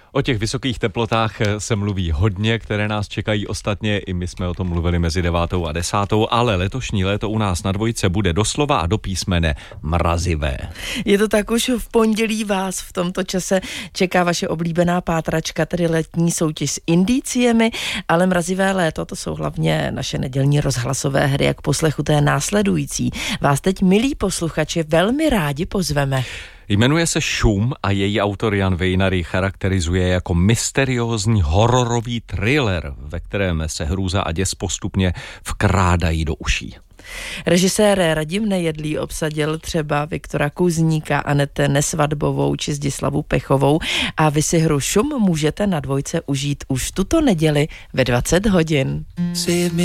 O těch vysokých teplotách se mluví hodně, které nás čekají ostatně, i my jsme o tom mluvili mezi 9. a 10., ale letošní léto u nás na Dvojce bude doslova a do písmene mrazivé. Je to tak, už v pondělí vás v tomto čase čeká vaše oblíbená pátračka, tedy letní soutěž s indiciemi, ale mrazivé léto, to jsou hlavně naše nedělní rozhlasové hry, jak poslechu té následující. Vás teď, milí posluchači, velmi rádi pozveme. Jmenuje se Šum a její autor Jan Vejnar ji charakterizuje jako mysteriózní hororový thriller, ve kterém se hrůza a děs postupně vkrádají do uší. Režisér Radim Nejedlý obsadil třeba Viktora Kuzníka, Anete Nesvadbovou či Zdislavu Pechovou a vy si hru Šum můžete na Dvojce užít už tuto neděli ve 20 hodin.